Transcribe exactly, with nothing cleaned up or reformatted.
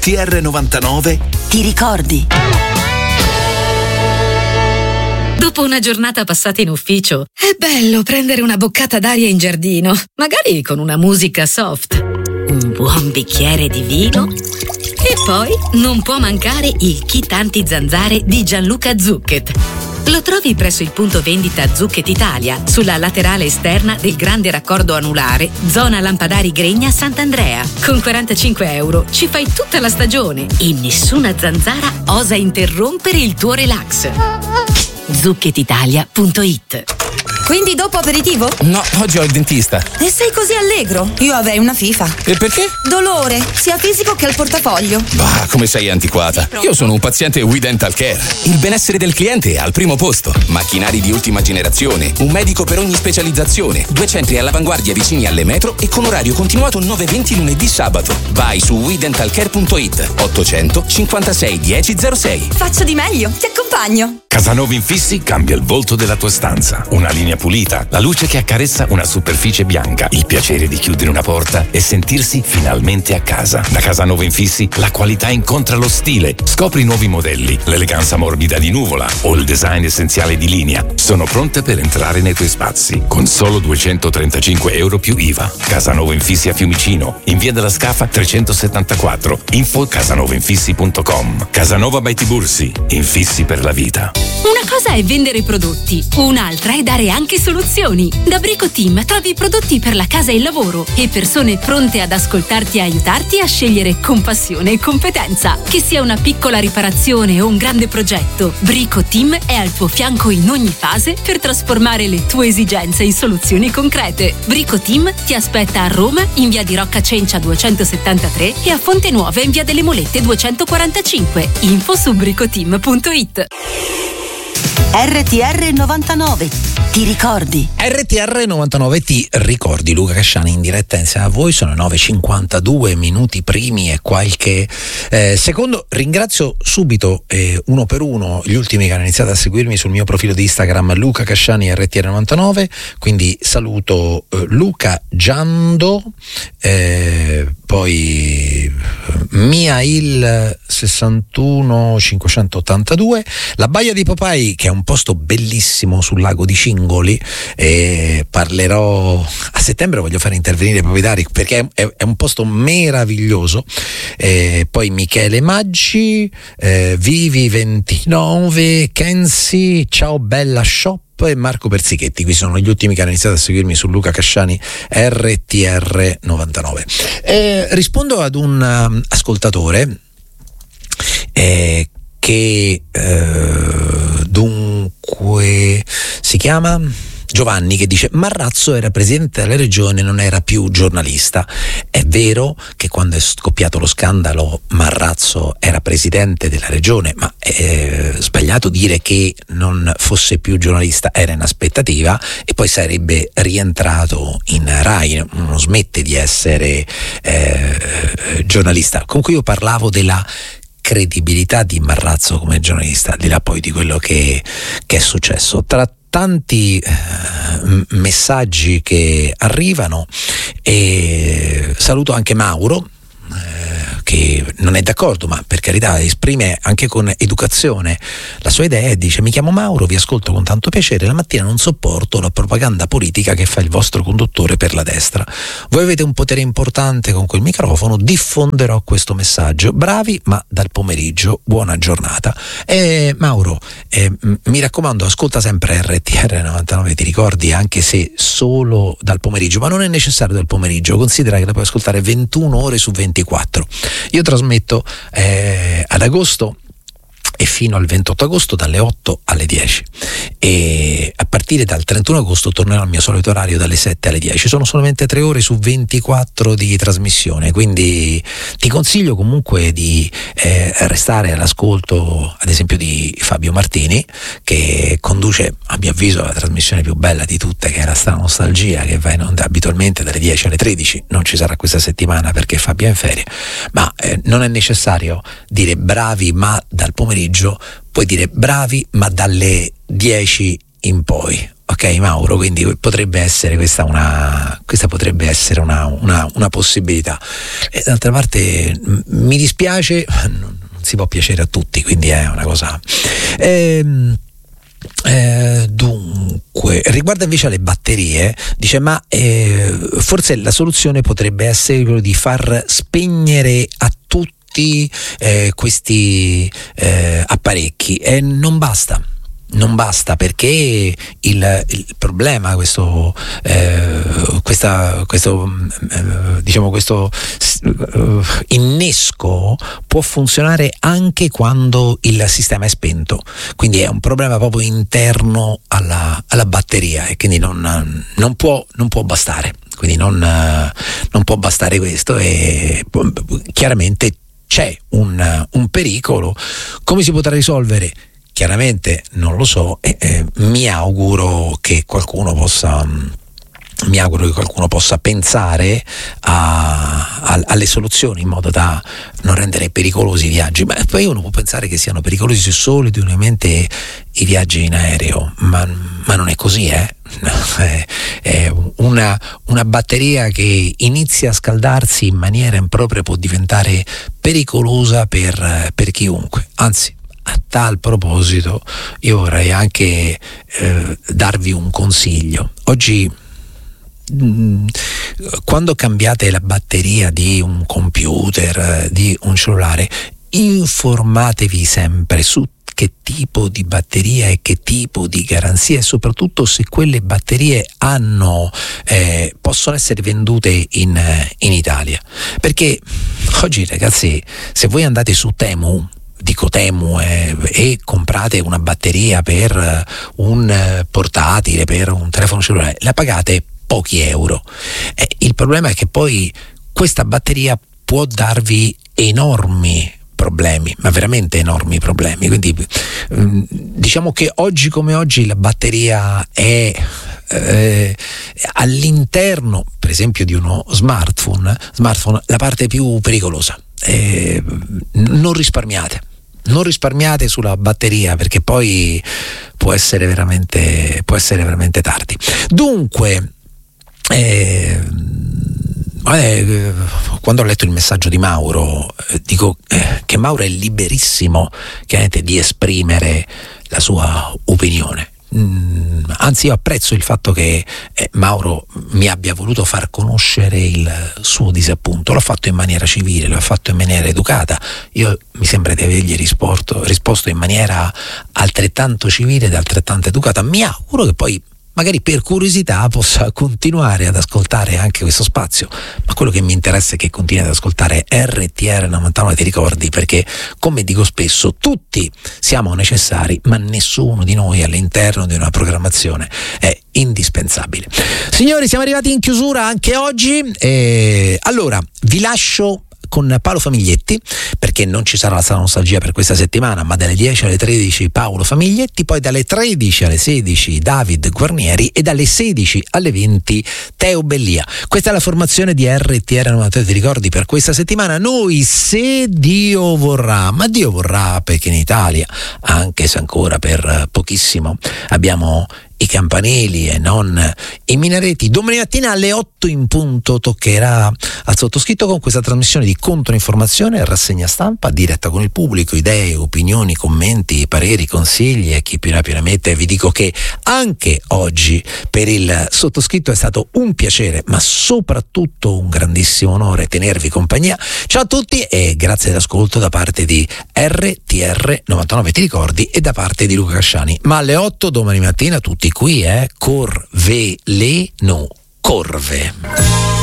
T R novantanove ti ricordi? Dopo una giornata passata in ufficio, è bello prendere una boccata d'aria in giardino, magari con una musica soft, un buon bicchiere di vino e poi non può mancare il kit anti-zanzare di Gianluca Zucchet. Lo trovi presso il punto vendita Zucchet Italia, sulla laterale esterna del grande raccordo anulare, zona Lampadari Gregna Sant'Andrea. Con quarantacinque euro ci fai tutta la stagione e nessuna zanzara osa interrompere il tuo relax. zucchet italia punto it. Quindi dopo aperitivo? No, oggi ho il dentista. E sei così allegro? Io avrei una FIFA. E perché? Dolore, sia fisico che al portafoglio. Bah, come sei antiquata. Io sono un paziente We Dental Care. Il benessere del cliente è al primo posto. Macchinari di ultima generazione, un medico per ogni specializzazione, due centri all'avanguardia vicini alle metro e con orario continuato nove venti lunedì sabato. Vai su we dental care punto it. ottocento cinquantasei dieci zero sei. Faccio di meglio, ti accompagno. Casanova Infissi cambia il volto della tua stanza. Una linea pulita, la luce che accarezza una superficie bianca, il piacere di chiudere una porta e sentirsi finalmente a casa. Da Casanova Infissi la qualità incontra lo stile. Scopri nuovi modelli, l'eleganza morbida di Nuvola o il design essenziale di Linea. Sono pronte per entrare nei tuoi spazi con solo duecentotrentacinque euro più I V A. Casanova Infissi a Fiumicino, in via della Scafa trecentosettantaquattro. Info casanova infissi punto com. Casanova by Tibursi, infissi per la vita. Una cosa è vendere prodotti, un'altra è dare anche soluzioni. Da Brico Team trovi prodotti per la casa e il lavoro e persone pronte ad ascoltarti e aiutarti a scegliere con passione e competenza. Che sia una piccola riparazione o un grande progetto, Brico Team è al tuo fianco in ogni fase per trasformare le tue esigenze in soluzioni concrete. Brico Team ti aspetta a Roma in via di Rocca Cencia duecentosettantatré e a Fonte Nuova in via delle Molette duecentoquarantacinque. Info su bricoteam punto it. R T R novantanove, ti ricordi? R T R novantanove ti ricordi, Luca Casciani in diretta insieme a voi, sono nove e cinquantadue minuti primi e qualche eh, secondo. Ringrazio subito eh, uno per uno gli ultimi che hanno iniziato a seguirmi sul mio profilo di Instagram Luca Casciani R T R novantanove, quindi saluto eh, Luca Giando, eh, poi Miail sessantuno cinquecentottantadue, la Baia di Popai che è un posto bellissimo sul lago di Cingoli, e parlerò a settembre, voglio fare intervenire i proprietari perché è, è un posto meraviglioso. E poi Michele Maggi, eh, Vivi ventinove, Kensi, ciao Bella Shop e Marco Persichetti. Qui sono gli ultimi che hanno iniziato a seguirmi su Luca Casciani R T R novantanove. Eh, rispondo ad un um, ascoltatore eh, che eh, dunque si chiama Giovanni, che dice: Marrazzo era presidente della regione, non era più giornalista. È vero che quando è scoppiato lo scandalo Marrazzo era presidente della regione, ma è sbagliato dire che non fosse più giornalista, era in aspettativa e poi sarebbe rientrato in Rai, non smette di essere eh, giornalista. Comunque io parlavo della credibilità di Marrazzo come giornalista, al di là poi di quello che, che è successo. Tra tanti eh, messaggi che arrivano, e saluto anche Mauro eh, che non è d'accordo, ma per carità esprime anche con educazione la sua idea e dice: mi chiamo Mauro, vi ascolto con tanto piacere, la mattina non sopporto la propaganda politica che fa il vostro conduttore per la destra. Voi avete un potere importante con quel microfono, diffonderò questo messaggio. Bravi, ma dal pomeriggio, buona giornata. E Mauro, eh, mi raccomando, ascolta sempre R T R novantanove, ti ricordi, anche se solo dal pomeriggio, ma non è necessario dal pomeriggio, considera che la puoi ascoltare ventuno ore su ventiquattro. Io trasmetto eh, ad agosto e fino al ventotto agosto dalle otto alle dieci, e a partire dal trentuno agosto tornerò al mio solito orario dalle sette alle dieci. Sono solamente tre ore su ventiquattro di trasmissione, quindi ti consiglio comunque di eh, restare all'ascolto ad esempio di Fabio Martini, che conduce a mio avviso la trasmissione più bella di tutte, che è la Strana Nostalgia, che va in onda abitualmente dalle dieci alle tredici. Non ci sarà questa settimana perché Fabio è in ferie, ma eh, non è necessario dire bravi ma dal pomeriggio, puoi dire bravi ma dalle dieci in poi. Ok, Mauro, quindi potrebbe essere questa una questa potrebbe essere una, una, una possibilità. E d'altra parte mi dispiace, non si può piacere a tutti, quindi è una cosa. Ehm, Eh, dunque, riguardo invece alle batterie, dice ma eh, forse la soluzione potrebbe essere quello di far spegnere a tutti eh, questi eh, apparecchi, e non basta. Non basta, perché il, il problema, questo, eh, questa, questo eh, diciamo questo eh, innesco può funzionare anche quando il sistema è spento, quindi è un problema proprio interno alla, alla batteria, e quindi non, non, può, non può bastare, quindi non, non può bastare questo, e chiaramente c'è un, un pericolo. Come si potrà risolvere? Chiaramente non lo so, e eh, mi auguro che qualcuno possa mi auguro che qualcuno possa pensare a, a, alle soluzioni in modo da non rendere pericolosi i viaggi. Ma poi uno può pensare che siano pericolosi solo ed unicamente i viaggi in aereo, ma, ma non è così, eh? È, è una, una batteria che inizia a scaldarsi in maniera impropria può diventare pericolosa per, per chiunque. Anzi, a tal proposito io vorrei anche eh, darvi un consiglio. Oggi mh, quando cambiate la batteria di un computer, di un cellulare, informatevi sempre su che tipo di batteria e che tipo di garanzia, e soprattutto se quelle batterie hanno eh, possono essere vendute in, in Italia, perché oggi, ragazzi, se voi andate su Temu, dico Temu eh, e comprate una batteria per un portatile, per un telefono cellulare, la pagate pochi euro. Eh, il problema è che poi questa batteria può darvi enormi problemi, ma veramente enormi problemi. Quindi mh, diciamo che oggi come oggi la batteria è eh, all'interno, per esempio, di uno smartphone, smartphone la parte più pericolosa. Eh, non risparmiate. Non risparmiate sulla batteria, perché poi può essere veramente può essere veramente tardi. Dunque, eh, eh, quando ho letto il messaggio di Mauro, eh, dico eh, che Mauro è liberissimo chiaramente di esprimere la sua opinione. Mm, anzi, io apprezzo il fatto che eh, Mauro mi abbia voluto far conoscere il suo disappunto. L'ho fatto in maniera civile, l'ho fatto in maniera educata. Io mi sembra di avergli risposto, risposto in maniera altrettanto civile ed altrettanto educata. Mi auguro che poi magari per curiosità possa continuare ad ascoltare anche questo spazio, ma quello che mi interessa è che continui ad ascoltare R T R novantanove, ti ricordi, perché come dico spesso tutti siamo necessari, ma nessuno di noi all'interno di una programmazione è indispensabile. Signori, siamo arrivati in chiusura anche oggi, e allora vi lascio con Paolo Famiglietti, perché non ci sarà la sala nostalgia per questa settimana, ma dalle dieci alle tredici Paolo Famiglietti, poi dalle tredici alle sedici David Guarnieri e dalle sedici alle venti Teo Bellia. Questa è la formazione di R T R novantotto, ti ricordi, per questa settimana. Noi, se Dio vorrà, ma Dio vorrà perché in Italia, anche se ancora per pochissimo, abbiamo i campanili e non i minareti, domani mattina alle otto in punto toccherà al sottoscritto con questa trasmissione di controinformazione, rassegna stampa diretta con il pubblico, idee, opinioni, commenti, pareri, consigli e chi più ne ha più ne mette. Vi dico che anche oggi per il sottoscritto è stato un piacere, ma soprattutto un grandissimo onore tenervi compagnia. Ciao a tutti e grazie dell'ascolto da parte di R T R novantanove, ti ricordi, e da parte di Luca Casciani. Ma alle otto domani mattina tutti qui, eh, Corveleno, Corve.